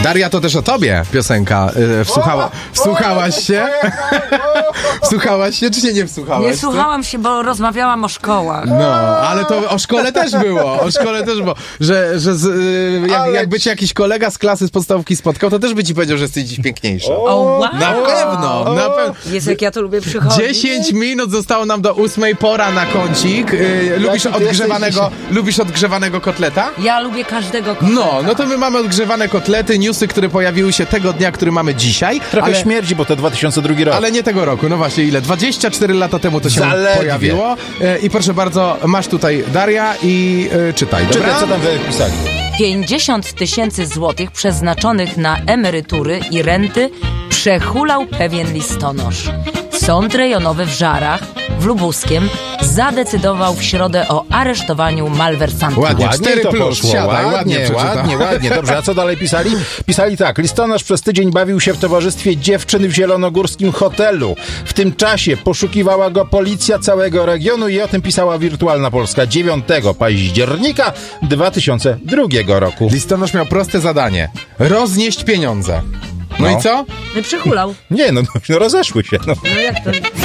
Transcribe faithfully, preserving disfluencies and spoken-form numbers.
Daria, to też o tobie piosenka. Yy, wsłuchała, wsłuchałaś się? Wsłuchałaś się, czy się nie wsłuchałaś? Nie słuchałam się, bo rozmawiałam o szkołach. No, ale to o szkole też było, o szkole też było, że, że z, yy, jak, jakby cię jakiś kolega z klasy z podstawówki spotkał, to też by ci powiedział, że jesteś dziś piękniejsza. O, wow. Na pewno, na pewno. Jezu, jak ja to lubię przychodzić. dziesięć minut zostało nam do ósmej, pora na kącik. Yy, lubisz odgrzewanego, lubisz odgrzewanego kotleta? Ja lubię każdego kotleta. No, no to my mamy odgrzewane kotlety, newsy, które pojawiły się tego dnia, który mamy dzisiaj. Trochę ale, śmierdzi, bo to dwa tysiące drugi rok. ale nie tego roku, no właśnie ile? dwadzieścia cztery lata temu to się Zaledwie. pojawiło. E, I proszę bardzo, masz tutaj Daria i e, czytaj, dobra? Czytaj, co tam wypisali. pięćdziesiąt tysięcy złotych przeznaczonych na emerytury i renty przehulał pewien listonosz. Sąd rejonowy w Żarach, w Lubuskiem, zadecydował w środę o aresztowaniu malwersantów. Ładnie, Ładnie cztery to plus, poszło, siadaj, ładnie ładnie, przeczytał. ładnie, ładnie. Dobrze, a co dalej pisali? Pisali tak. Listonosz przez tydzień bawił się w towarzystwie dziewczyn w zielonogórskim hotelu. W tym czasie poszukiwała go policja całego regionu i o tym pisała Wirtualna Polska dziewiątego października dwa tysiące drugiego roku. Listonosz miał proste zadanie. Roznieść pieniądze. No, No. i co? No przehulał. Nie, no, no rozeszły się. No. No jak to?